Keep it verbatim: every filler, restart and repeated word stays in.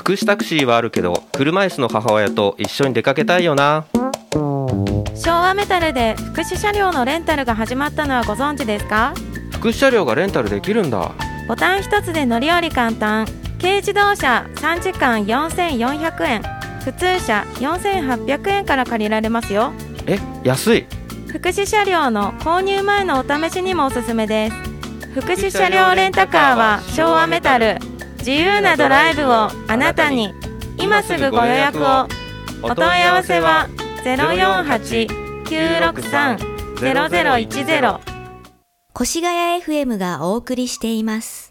福祉タクシーはあるけど、車椅子の母親と一緒に出かけたいよな。 昭和メタルで福祉車両のレンタルが始まったのはご存知ですか？ 福祉車両がレンタルできるんだ。 ボタン一つで乗り降り簡単。軽自動車さんじかんよんせんよんひゃくえん、普通車よんせんはっぴゃくえんから借りられますよ。 え、安い。 福祉車両の購入前のお試しにもおすすめです。福祉車両レンタカーは昭和メタル。自由なドライブをあなたに。今すぐご予約を。お問い合わせは ゼロよんはち きゅうろくさん ゼロゼロいちゼロ。 越谷 エフエム がお送りしています。